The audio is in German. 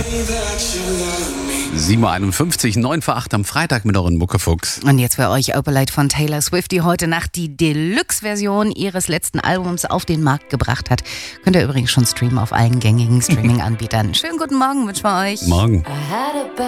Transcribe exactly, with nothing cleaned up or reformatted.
sieben Uhr einundfünfzig, neun vor acht am Freitag mit euren Muckefuchs. Und jetzt für euch Opalite von Taylor Swift, die heute Nacht die Deluxe-Version ihres letzten Albums auf den Markt gebracht hat. Könnt ihr übrigens schon streamen auf allen gängigen Streaming-Anbietern. Schönen guten Morgen wünschen wir euch. Morgen.